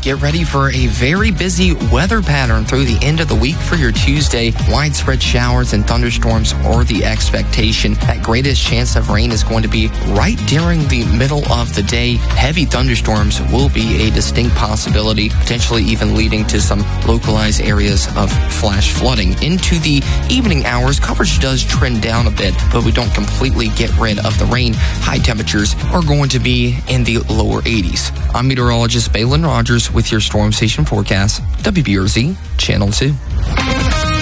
Get ready for a very busy weather pattern through the end of the week for your Tuesday. Widespread showers and thunderstorms are the expectation. That greatest chance of rain is going to be right during the middle of the day. Heavy thunderstorms will be a distinct possibility, potentially even leading to some localized areas of flash flooding. Into the evening hours, coverage does trend down a bit, but we don't completely get rid of the rain. High temperatures are going to be in the lower 80s. I'm meteorologist Balin Rogers with your Storm Station forecast, WBRZ Channel 2.